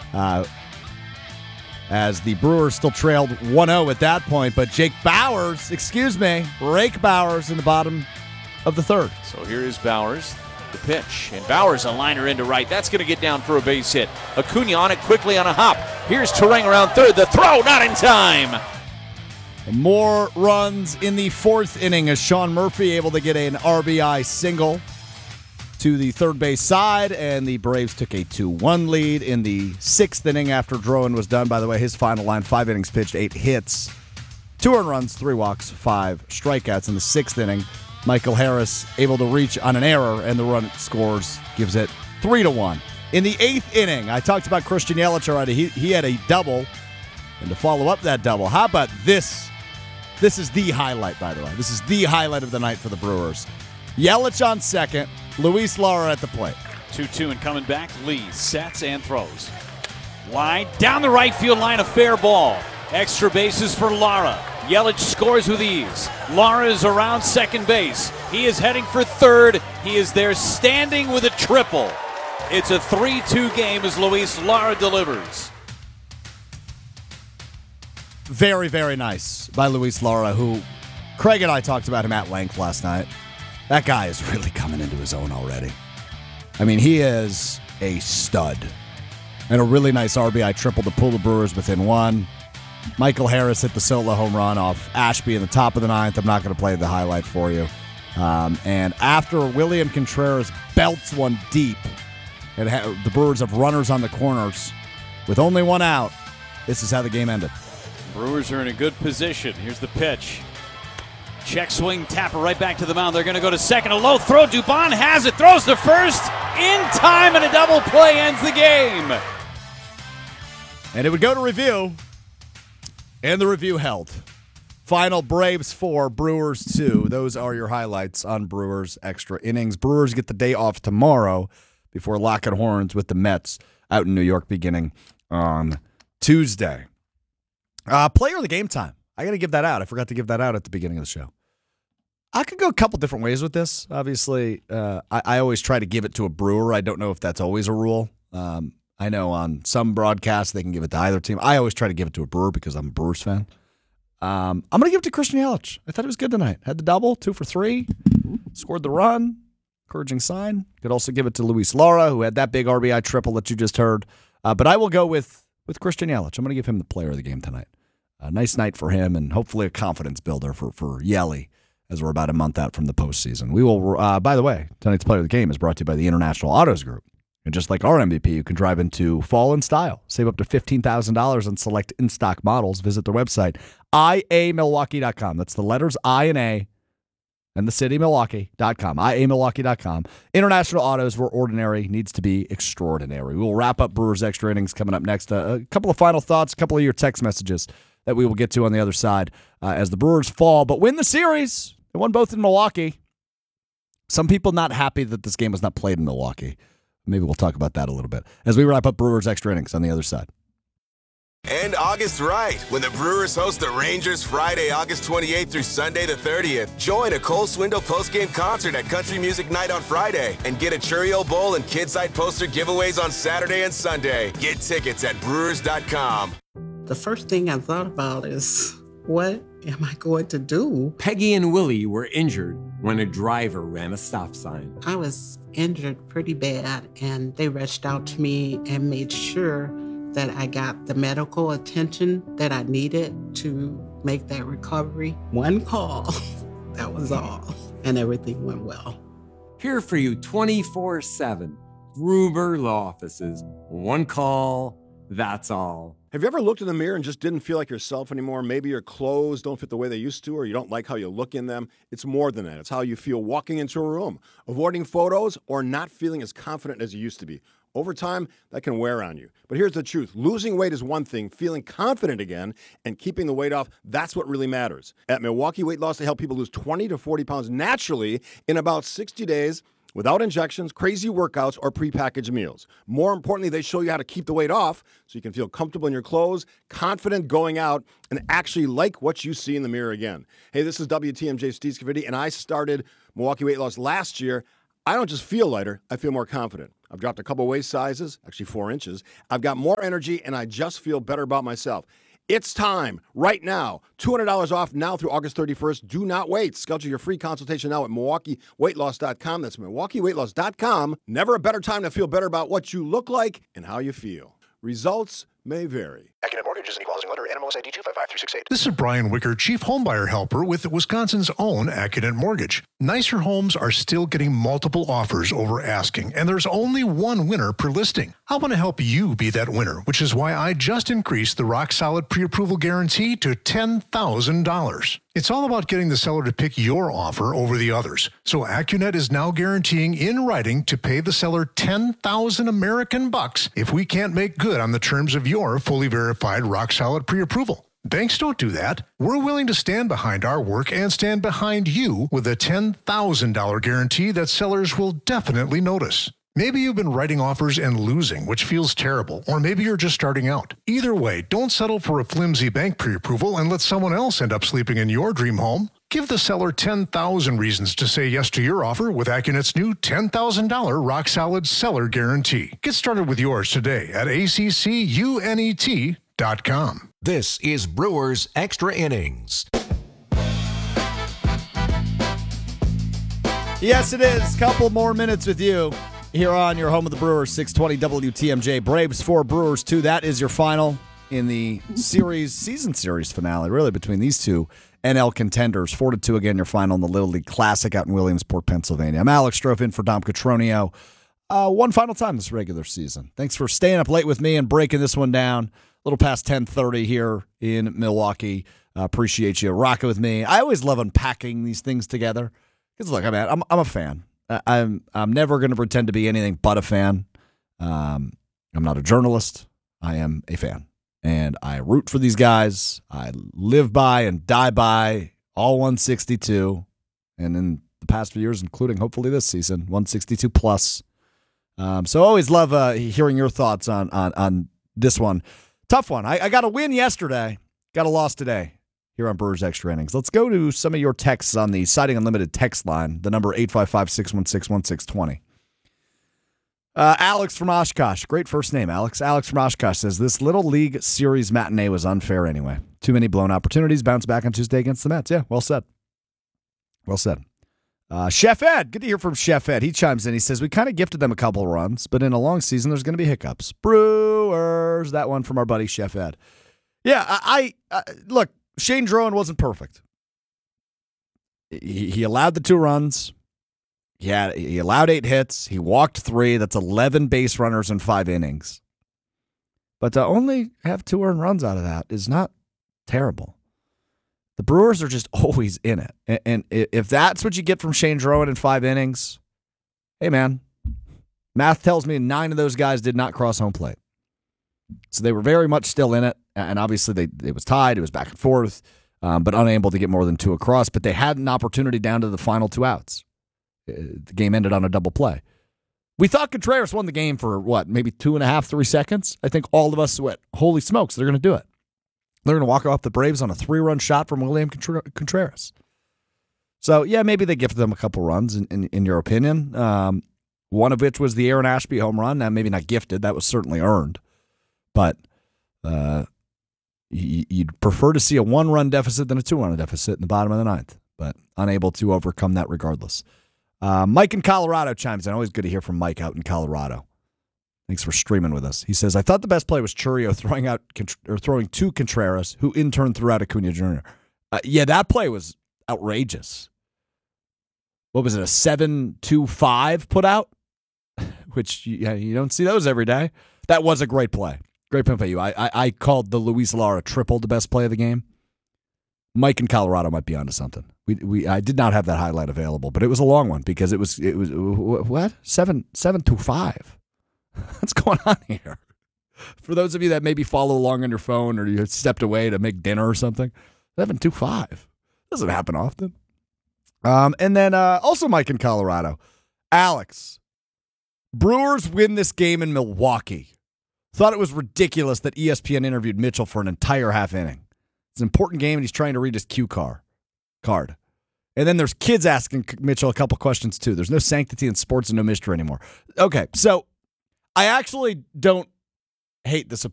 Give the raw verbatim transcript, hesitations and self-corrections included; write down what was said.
Uh, as the Brewers still trailed one oh at that point, but Jake Bauers, excuse me, Rake Bauers in the bottom of the third. So here is Bauers, the pitch, and Bauers a liner into right. That's going to get down for a base hit. Acuna on it quickly on a hop. Here's Terang around third. The throw, not in time. More runs in the fourth inning as Sean Murphy able to get an R B I single to the third base side, and the Braves took a two one lead in the sixth inning after Drowan was done. By the way, his final line, five innings pitched, eight hits, two earned runs, three walks, five strikeouts in the sixth inning. Michael Harris able to reach on an error, and the run scores, gives it three to one. In the eighth inning, I talked about Christian Yelich already. He, he had a double, and to follow up that double, how about this? This is the highlight, by the way. This is the highlight of the night for the Brewers. Yelich on second, Luis Lara at the plate. two two and coming back, Lee sets and throws. Wide, down the right field line, a fair ball. Extra bases for Lara. Yelich scores with ease. Lara is around second base. He is heading for third. He is there standing with a triple. It's a three two game as Luis Lara delivers. Very, very nice by Luis Lara, who Craig and I talked about him at length last night. That guy is really coming into his own already. I mean, he is a stud. And a really nice R B I triple to pull the Brewers within one. Michael Harris hit the solo home run off Ashby in the top of the ninth. I'm not going to play the highlight for you. Um, and after William Contreras belts one deep, and ha- the Brewers have runners on the corners with only one out, this is how the game ended. Brewers are in a good position. Here's the pitch. Check swing, tapper right back to the mound. They're going to go to second. A low throw. Dubon has it. Throws to first. In time, and a double play ends the game. And it would go to review. And the review held. Final Braves four, Brewers two. Those are your highlights on Brewers extra innings. Brewers get the day off tomorrow before locking horns with the Mets out in New York beginning on Tuesday. Uh, player of the game time. I got to give that out. I forgot to give that out at the beginning of the show. I could go a couple different ways with this. Obviously, uh, I, I always try to give it to a Brewer. I don't know if that's always a rule. Um, I know on some broadcasts they can give it to either team. I always try to give it to a Brewer because I'm a Brewers fan. Um, I'm going to give it to Christian Yelich. I thought he was good tonight. Had the double, two for three, scored the run, encouraging sign. Could also give it to Luis Lara, who had that big R B I triple that you just heard. Uh, but I will go with, with Christian Yelich. I'm going to give him the player of the game tonight. A nice night for him, and hopefully a confidence builder for, for Yelly as we're about a month out from the postseason. We will, uh, by the way, tonight's player of the game is brought to you by the International Autos Group. And just like our M V P, you can drive into fall in style. Save up to fifteen thousand dollars on select in-stock models. Visit their website, I A Milwaukee dot com. That's the letters I and A and the city Milwaukee dot com. I A Milwaukee dot com. International Autos, where ordinary needs to be extraordinary. We will wrap up Brewers Extra Innings coming up next. Uh, a couple of final thoughts, a couple of your text messages that we will get to on the other side uh, as the Brewers fall, but win the series. They won both in Milwaukee. Some people not happy that this game was not played in Milwaukee. Maybe we'll talk about that a little bit as we wrap up Brewers Extra Innings on the other side. And August right, when the Brewers host the Rangers Friday, August twenty-eighth through Sunday the thirtieth. Join a Cole Swindle postgame concert at Country Music Night on Friday and get a Cheerio Bowl and Kidside poster giveaways on Saturday and Sunday. Get tickets at brewers dot com. The first thing I thought about is, what am I going to do? Peggy and Willie were injured when a driver ran a stop sign. I was injured pretty bad, and they rushed out to me and made sure that I got the medical attention that I needed to make that recovery. One call, that was all, and everything went well. Here for you twenty-four seven. Gruber Law Offices. One call, that's all. Have you ever looked in the mirror and just didn't feel like yourself anymore? Maybe your clothes don't fit the way they used to, or you don't like how you look in them. It's more than that. It's how you feel walking into a room, avoiding photos, or not feeling as confident as you used to be. Over time, that can wear on you. But here's the truth. Losing weight is one thing. Feeling confident again and keeping the weight off, that's what really matters. At Milwaukee Weight Loss, they help people lose twenty to forty pounds naturally in about sixty days without injections, crazy workouts, or prepackaged meals. More importantly, they show you how to keep the weight off so you can feel comfortable in your clothes, confident going out, and actually like what you see in the mirror again. Hey, this is W T M J Steve Scavidi, and I started Milwaukee Weight Loss last year. I don't just feel lighter, I feel more confident. I've dropped a couple waist sizes, actually four inches. I've got more energy, and I just feel better about myself. It's time, right now. two hundred dollars off now through August thirty-first. Do not wait. Schedule your free consultation now at Milwaukee Weight Loss dot com. That's Milwaukee Weight Loss dot com. Never a better time to feel better about what you look like and how you feel. Results may vary. Accunet Mortgage is an equal housing lender. N M L S I D two five five three six eight. This is Brian Wicker, Chief Homebuyer Helper with Wisconsin's own Accunet Mortgage. Nicer homes are still getting multiple offers over asking, and there's only one winner per listing. I want to help you be that winner, which is why I just increased the rock-solid pre-approval guarantee to ten thousand dollars. It's all about getting the seller to pick your offer over the others. So Accunet is now guaranteeing in writing to pay the seller ten thousand American bucks if we can't make good on the terms of your fully verified rock-solid pre-approval. Banks don't do that. We're willing to stand behind our work and stand behind you with a ten thousand dollars guarantee that sellers will definitely notice. Maybe you've been writing offers and losing, which feels terrible, or maybe you're just starting out. Either way, don't settle for a flimsy bank pre-approval and let someone else end up sleeping in your dream home. Give the seller ten thousand reasons to say yes to your offer with Accunet's new ten thousand dollars rock-solid seller guarantee. Get started with yours today at A C C U N E T dot com. This is Brewers Extra Innings. Yes, it is. Couple more minutes with you here on your home of the Brewers, six twenty W T M J. Braves four, Brewers two. That is your final in the series, season series finale, really, between these two N L contenders. four to two again, your final in the Little League Classic out in Williamsport, Pennsylvania. I'm Alex Strofe in for Dom Cotroneo. Uh, one final time this regular season. Thanks for staying up late with me and breaking this one down. A little past ten thirty here in Milwaukee. Uh, appreciate you rocking with me. I always love unpacking these things together. Because look, I mean, I'm I'm a fan. I'm I'm never going to pretend to be anything but a fan. Um, I'm not a journalist. I am a fan, and I root for these guys. I live by and die by all one sixty-two, and in the past few years, including hopefully this season, one sixty-two plus. Um, so I always love uh, hearing your thoughts on on on this one. Tough one. I, I got a win yesterday, got a loss today here on Brewers Extra Innings. Let's go to some of your texts on the Siding Unlimited text line, the number eight five five, six one six, one six two zero. Uh, Alex from Oshkosh. Great first name, Alex. Alex from Oshkosh says, this Little League Series matinee was unfair anyway. Too many blown opportunities. Bounce back on Tuesday against the Mets. Yeah, well said. Well said. Uh, Chef Ed. Good to hear from Chef Ed. He chimes in. He says, we kind of gifted them a couple of runs, but in a long season, there's going to be hiccups. Brewers. That one from our buddy Chef Ed. Yeah, I, I uh, look, Shane Drowan wasn't perfect. He, he allowed the two runs. He, had, he allowed eight hits. He walked three. That's eleven base runners in five innings. But to only have two earned runs out of that is not terrible. The Brewers are just always in it. And, and if that's what you get from Shane Drowan in five innings, hey, man, math tells me nine of those guys did not cross home plate. So they were very much still in it. And obviously, they it was tied. It was back and forth, um, but unable to get more than two across. But they had an opportunity down to the final two outs. The game ended on a double play. We thought Contreras won the game for, what, maybe two and a half, three seconds? I think all of us went, holy smokes, they're going to do it. They're going to walk off the Braves on a three-run shot from William Contreras. So, yeah, maybe they gifted them a couple runs, in, in, in your opinion. Um, one of which was the Aaron Ashby home run. Now, maybe not gifted. That was certainly earned. But uh, you'd prefer to see a one-run deficit than a two-run deficit in the bottom of the ninth, but unable to overcome that regardless. Uh, Mike in Colorado chimes in. Always good to hear from Mike out in Colorado. Thanks for streaming with us. He says, I thought the best play was Churio throwing out or throwing to Contreras, who in turn threw out Acuna Junior Uh, yeah, that play was outrageous. What was it, a seven two five put out? Which you, you don't see those every day. That was a great play. Great play by you. I, I, I called the Luis Lara triple the best play of the game. Mike in Colorado might be onto something. We we I did not have that highlight available, but it was a long one because it was it was what seven seven two five. What's going on here? For those of you that maybe follow along on your phone or you stepped away to make dinner or something, seven two five doesn't happen often. Um, and then uh, also Mike in Colorado, Alex. Brewers win this game in Milwaukee. Thought it was ridiculous that E S P N interviewed Mitchell for an entire half inning. It's an important game, and he's trying to read his cue car, card. And then there's kids asking Mitchell a couple questions, too. There's no sanctity in sports and no mystery anymore. Okay, so I actually don't hate this